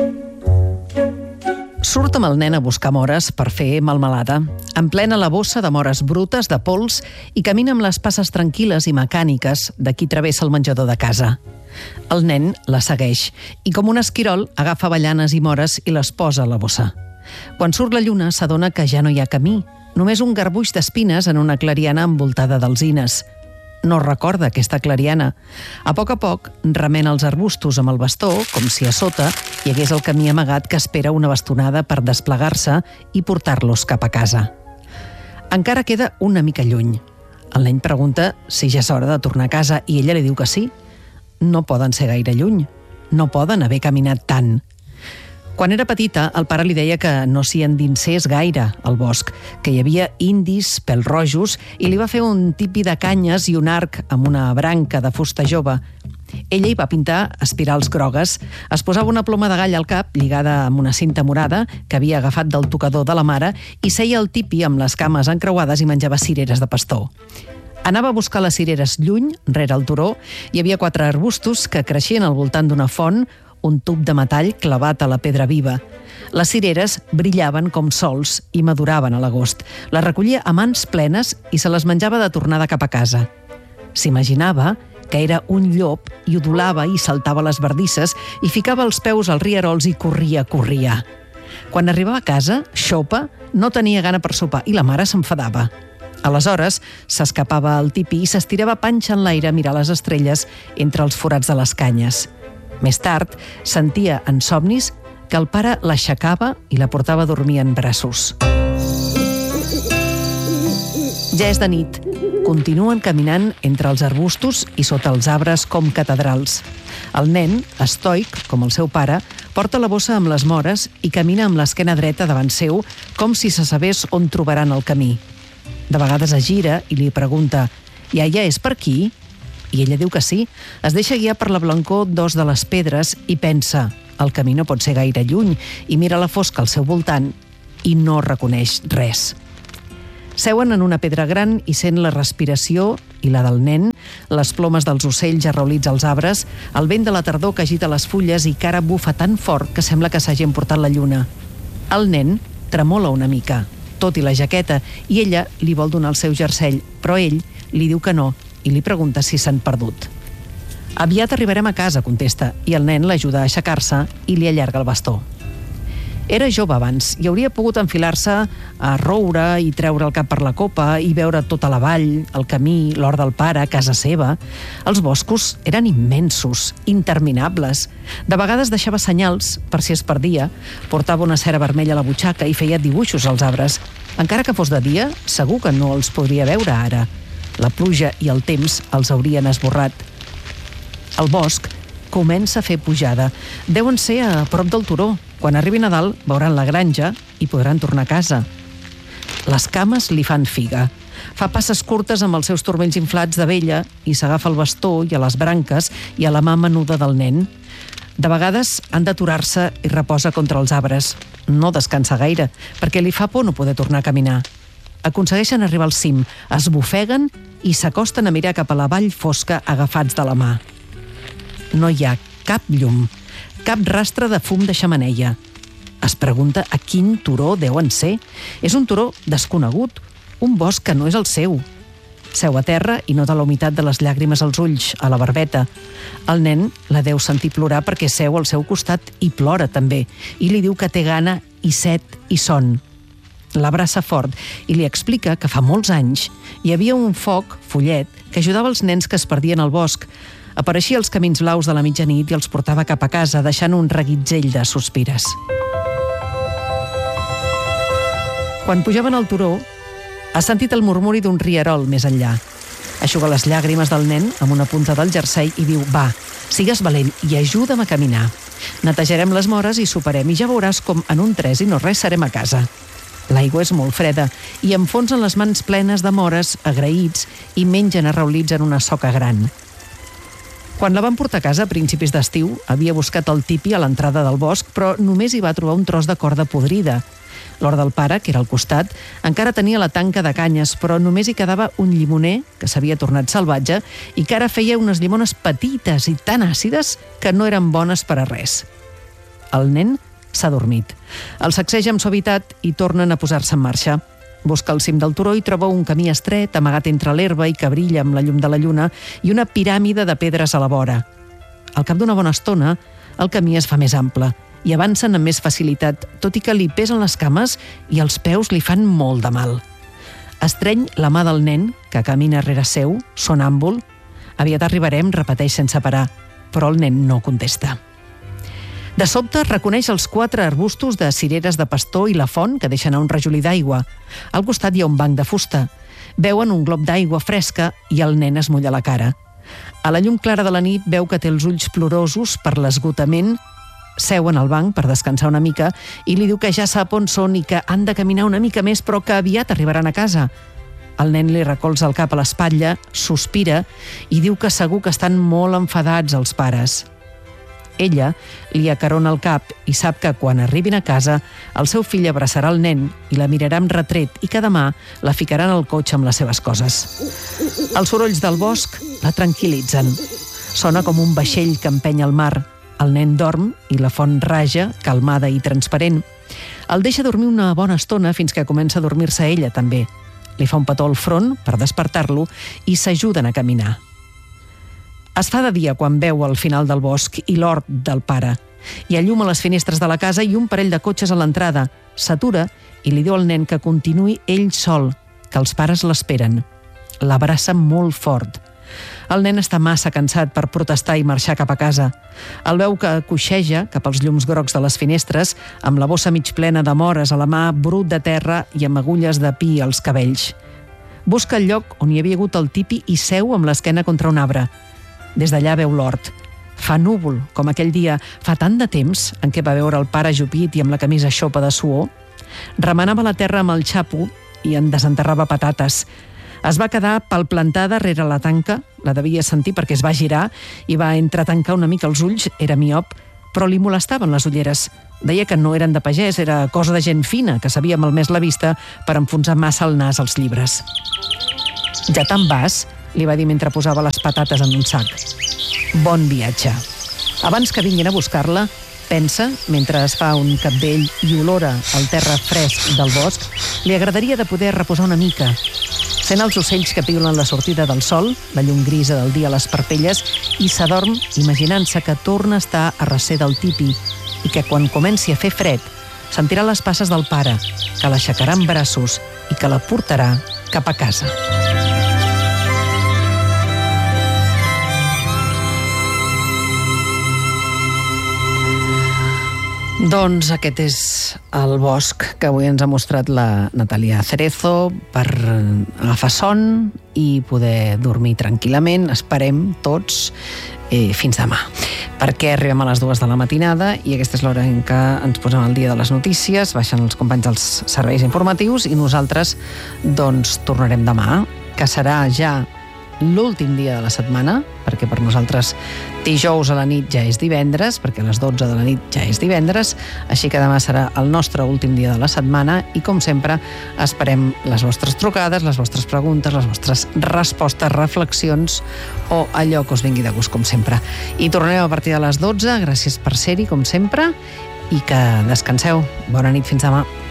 Surt amb el nen a buscar mores per fer melmelada. Emplena la bossa de mores brutes, de pols, i camina amb les passes tranquil·les i mecàniques de qui travessa el menjador de casa. El nen la segueix i, com un esquirol, agafa avellanes i mores i les posa a la bossa. Quan surt la lluna, s'adona que ja no hi ha camí, només un garbuix d'espines en una clariana envoltada d'alzines. No recorda aquesta clariana. A poc, remena els arbustos amb el bastó, com si a sota hi hagués el camí amagat que espera una bastonada per desplegar-se i portar-los cap a casa. Encara queda una mica lluny. El nen pregunta si ja és hora de tornar a casa i ella li diu que sí. No poden ser gaire lluny. No poden haver caminat tant. Quan era petita, el pare li deia que no s'hi endinsés gaire al bosc, que hi havia indis, pèl-rojos, i li va fer un tipi de canyes i un arc amb una branca de fusta jove. Ella hi va pintar espirals grogues, es posava una ploma de gall al cap, lligada amb una cinta morada, que havia agafat del tocador de la mare, i seia el tipi amb les cames encreuades i menjava cireres de pastor. Anava a buscar les cireres lluny, rere el turó. Hi havia 4 arbustos que creixien al voltant d'una font, un tub de metall clavat a la pedra viva. Les cireres brillaven com sols i maduraven a l'agost. Les recollia a mans plenes i se les menjava de tornada cap a casa. S'imaginava que era un llop i udolava i saltava les bardisses i ficava els peus als rierols i corria. Quan arribava a casa, xopa, no tenia gana per sopar i la mare s'enfadava. Aleshores, s'escapava al tipi i s'estirava panxa en l'aire a mirar les estrelles entre els forats de les canyes. Més tard, sentia en somnis que el pare l'aixecava i la portava a dormir en braços. Ja és de nit. Continuen caminant entre els arbustos i sota els arbres com catedrals. El nen, estoic, com el seu pare, porta la bossa amb les mores i camina amb l'esquena dreta davant seu, com si se sabés on trobaran el camí. De vegades es gira i li pregunta: «Iaia, és per aquí?» I ella diu que sí. Es deixa guiar per la blancor d'os de les pedres i pensa: el camí no pot ser gaire lluny, i mira la fosca al seu voltant i no reconeix res. Seuen en una pedra gran i sent la respiració i la del nen, les plomes dels ocells arraulits als arbres, el vent de la tardor que agita les fulles i que ara bufa tan fort que sembla que s'hagi emportat la lluna. El nen tremola una mica, tot i la jaqueta, i ella li vol donar el seu jersei, però ell li diu que no i li pregunta si s'han perdut. «Aviat arribarem a casa», contesta, i el nen l'ajuda a aixecar-se i li allarga el bastó. Era jove abans i hauria pogut enfilar-se a roure i treure el cap per la copa i veure tota la vall, el camí, l'hort del pare, casa seva. Els boscos eren immensos, interminables. De vegades deixava senyals per si es perdia, portava una cera vermella a la butxaca i feia dibuixos als arbres. Encara que fos de dia, segur que no els podria veure ara. La pluja i el temps els haurien esborrat. El bosc comença a fer pujada. Deuen ser a prop del turó. Quan arribi Nadal veuran la granja i podran tornar a casa. Les cames li fan figa. Fa passes curtes amb els seus turmells inflats de vella i s'agafa al bastó i a les branques i a la mà menuda del nen. De vegades han d'aturar-se i reposa contra els arbres. No descansa gaire, perquè li fa por no poder tornar a caminar. Aconsegueixen arribar al cim, es bofeguen i s'acosten a mirar cap a la vall fosca agafats de la mà. No hi ha cap llum, cap rastre de fum de xemeneia. Es pregunta a quin turó deuen ser. És un turó desconegut, un bosc que no és el seu. Seu a terra i nota la humitat de les llàgrimes als ulls, a la barbeta. El nen la deu sentir plorar perquè seu al seu costat i plora també, i li diu que té gana i set i son. L'abraça fort i li explica que fa molts anys hi havia un foc, follet, que ajudava els nens que es perdien al bosc. Apareixia als camins blaus de la mitjanit i els portava cap a casa, deixant un reguitzell de sospires. Quan pujaven al turó, ha sentit el murmuri d'un rierol més enllà. Eixuga les llàgrimes del nen amb una punta del jersei i diu: «Va, sigues valent i ajuda'm a caminar. Netejarem les mores i soparem i ja veuràs com en un tres i no res serem a casa». L'aigua és molt freda i enfonsen les mans plenes de mores, agraïts, i mengen arraulits en una soca gran. Quan la van portar a casa a principis d'estiu, havia buscat el tipi a l'entrada del bosc, però només hi va trobar un tros de corda podrida. L'hort del pare, que era al costat, encara tenia la tanca de canyes, però només hi quedava un llimoner, que s'havia tornat salvatge, i que ara feia unes llimones petites i tan àcides que no eren bones per a res. El nen s'ha dormit. El sacseja amb suavitat i tornen a posar-se en marxa. Busca el cim del turó i troba un camí estret amagat entre l'herba i que brilla amb la llum de la lluna i una piràmide de pedres a la vora. Al cap d'una bona estona, el camí es fa més ample i avancen amb més facilitat, tot i que li pesen les cames i els peus li fan molt de mal. Estreny la mà del nen, que camina rere seu, sonàmbul. Aviat arribarem, repeteix sense parar, però el nen no contesta. De sobte reconeix els 4 arbustos de cireres de pastor i la font que deixen a un rajolí d'aigua. Al costat hi ha un banc de fusta. Veuen un glob d'aigua fresca i el nen es mulla la cara. A la llum clara de la nit veu que té els ulls plorosos per l'esgotament. Seuen al banc per descansar una mica i li diu que ja sap on són i que han de caminar una mica més però que aviat arribaran a casa. El nen li recolza el cap a l'espatlla, sospira i diu que segur que estan molt enfadats els pares. Ella li acarona el cap i sap que quan arribin a casa el seu fill abraçarà el nen i la mirarà amb retret i que demà la ficaran al cotxe amb les seves coses. Els sorolls del bosc la tranquil·litzen. Sona com un vaixell que empeny el mar. El nen dorm i la font raja, calmada i transparent. El deixa dormir una bona estona fins que comença a dormir-se ella també. Li fa un petó al front per despertar-lo i s'ajuden a caminar. Es fa de dia quan veu al final del bosc i l'hort del pare. Hi ha llum a les finestres de la casa i un parell de cotxes a l'entrada. S'atura i li diu al nen que continuï ell sol, que els pares l'esperen. L'abraça molt fort. El nen està massa cansat per protestar i marxar cap a casa. El veu que coixeja cap als llums grocs de les finestres, amb la bossa mig plena de mores a la mà, brut de terra i amb agulles de pi als cabells. Busca el lloc on hi havia hagut el tipi i seu amb l'esquena contra un arbre. Des d'allà veu l'hort. Fa núvol, com aquell dia, fa tant de temps en què va veure el pare ajupit i amb la camisa xopa de suor. Remenava la terra amb el xapo i en desenterrava patates. Es va quedar palplantada rere la tanca, la devia sentir perquè es va girar i va entretancar una mica els ulls, era miop, però li molestaven les ulleres. Deia que no eren de pagès, era cosa de gent fina, que s'havia malmès la vista per enfonsar massa el nas als llibres. Ja te'n vas? Li va dir mentre posava les patates en un sac. Bon viatge. Abans que vinguin a buscar-la, pensa, mentre es fa un cabdell i olora el terra fresc del bosc, li agradaria de poder reposar una mica. Sent els ocells que piulen la sortida del sol, la llum grisa del dia a les parpelles, i s'adorm imaginant-se que torna a estar a recer del tipi i que quan comenci a fer fred sentirà les passes del pare, que l'aixecarà en braços i que la portarà cap a casa. Doncs aquest és el bosc que avui ens ha mostrat la Natàlia Cerezo per agafar son i poder dormir tranquil·lament, esperem tots, fins demà. Perquè arribem a les 2 de la matinada i aquesta és l'hora en què ens posem al dia de les notícies, baixen els companys dels serveis informatius i nosaltres doncs tornarem demà, que serà ja l'últim dia de la setmana, perquè per nosaltres dijous a la nit ja és divendres, perquè a les 12 de la nit ja és divendres, així que demà serà el nostre últim dia de la setmana i, com sempre, esperem les vostres trucades, les vostres preguntes, les vostres respostes, reflexions o allò que us vingui de gust, com sempre. I tornarem a partir de les 12, gràcies per ser-hi, com sempre, i que descanseu. Bona nit, fins demà.